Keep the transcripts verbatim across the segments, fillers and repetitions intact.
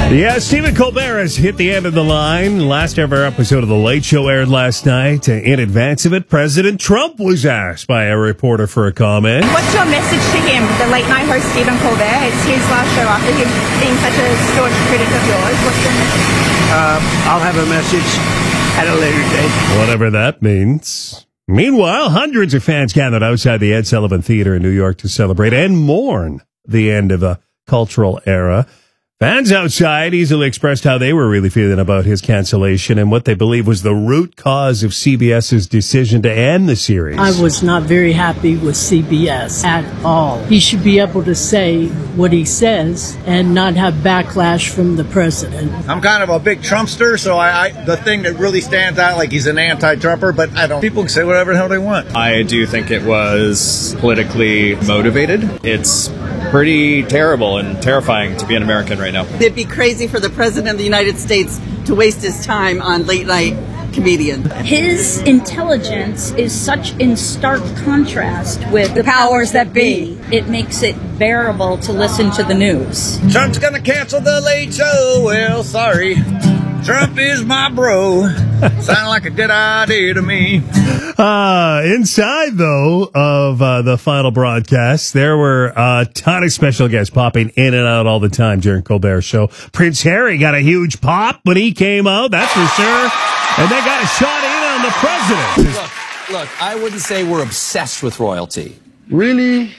Yeah, Stephen Colbert has hit the end of the line. Last ever episode of The Late Show aired last night. In advance of it, President Trump was asked by a reporter for a comment. What's your message to him, the late night host Stephen Colbert? It's his last show after him being such a staunch critic of yours. What's your message? Uh, I'll have a message at a later date. Whatever that means. Meanwhile, hundreds of fans gathered outside the Ed Sullivan Theater in New York to celebrate and mourn the end of a cultural era. Fans outside easily expressed how they were really feeling about his cancellation and what they believe was the root cause of CBS's decision to end the series. I was not very happy with C B S at all. He should be able to say what he says and not have backlash from the president. I'm kind of a big Trumpster, so I, I the thing that really stands out, like he's an anti-Trumper, but I don't. People can say whatever the hell they want. I do think it was politically motivated. It's pretty terrible and terrifying to be an American right now. It'd be crazy for the President of the United States to waste his time on late-night comedian. His intelligence is such in stark contrast with the powers that be. It makes it bearable to listen to the news. Trump's gonna cancel the Late Show. Well, sorry. Trump is my bro. Sound like a good idea to me. Uh, inside, though, of uh, the final broadcast, there were a ton of special guests popping in and out all the time during Colbert's show. Prince Harry got a huge pop when he came out, that's for sure. And they got a shot in on the president. Look, look, I wouldn't say we're obsessed with royalty. Really?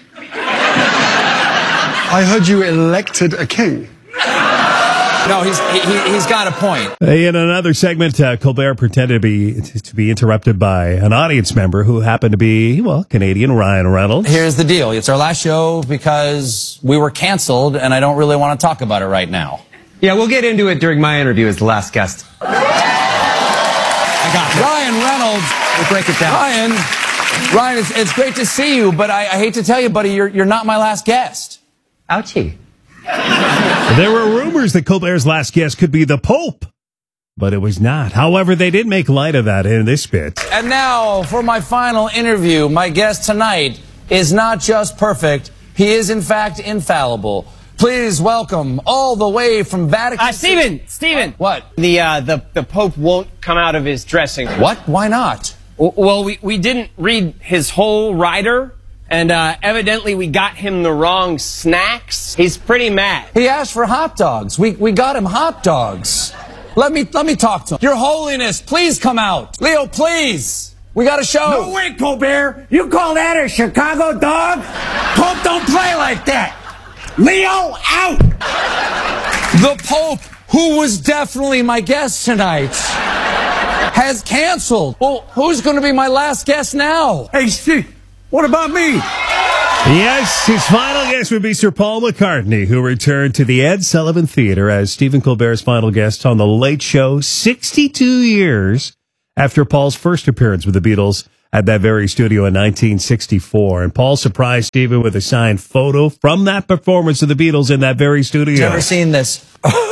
I heard you elected a king. No, he's he, he's got a point. In another segment, uh, Colbert pretended to be to be interrupted by an audience member who happened to be, well, Canadian Ryan Reynolds. Here's the deal. It's our last show because we were canceled, and I don't really want to talk about it right now. Yeah, we'll get into it during my interview as the last guest. I got it. Ryan Reynolds. We'll break it down. Ryan, Ryan, it's, it's great to see you, but I, I hate to tell you, buddy, you're you're not my last guest. Ouchie. There were rumors that Colbert's last guest could be the Pope, but it was not. However, they did make light of that in this bit. And now, for my final interview, my guest tonight is not just perfect, he is in fact infallible. Please welcome, all the way from Vatican Uh, Stephen, Stephen. What? The, uh, the, the Pope won't come out of his dressing room. What? Why not? W- Well, we, we didn't read his whole rider. And uh, evidently we got him the wrong snacks. He's pretty mad. He asked for hot dogs. We we got him hot dogs. Let me let me talk to him. Your Holiness, please come out. Leo, please. We got a show. No way, Colbert. You call that a Chicago dog? Pope don't play like that. Leo, out. The Pope, who was definitely my guest tonight, has canceled. Well, who's going to be my last guest now? Hey, Steve. What about me? Yes, his final guest would be Sir Paul McCartney, who returned to the Ed Sullivan Theater as Stephen Colbert's final guest on The Late Show sixty-two years after Paul's first appearance with the Beatles at that very studio in nineteen sixty-four. And Paul surprised Stephen with a signed photo from that performance of the Beatles in that very studio. Never seen this.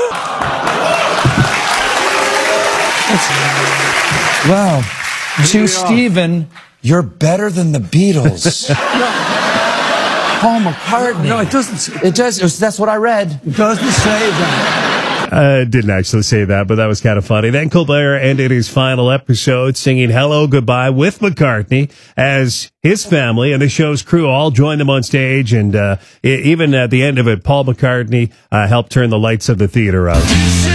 Wow. To Stephen, you're better than the Beatles. Paul McCartney. No, it doesn't say It does. It was, that's what I read. It doesn't say that. Uh, didn't actually say that, but that was kind of funny. Then Colbert ended his final episode singing Hello Goodbye with McCartney as his family and the show's crew all joined him on stage. And uh, even at the end of it, Paul McCartney uh, helped turn the lights of the theater out.